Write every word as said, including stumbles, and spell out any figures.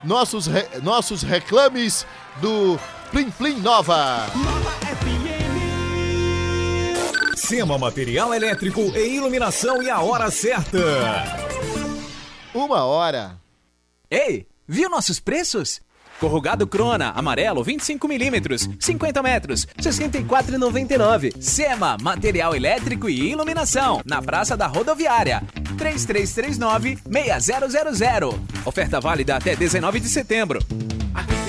nossos, re, nossos reclames do Plim Plim Nova. Nova F M. Sema Material Elétrico e Iluminação e a hora certa. Uma hora. Ei, viu nossos preços? Corrugado Crona, amarelo, vinte e cinco milímetros, cinquenta metros, sessenta e quatro reais e noventa e nove centavos. Sema, Material Elétrico e Iluminação, na Praça da Rodoviária, três três três nove, seis zero zero zero. Oferta válida até dezenove de setembro.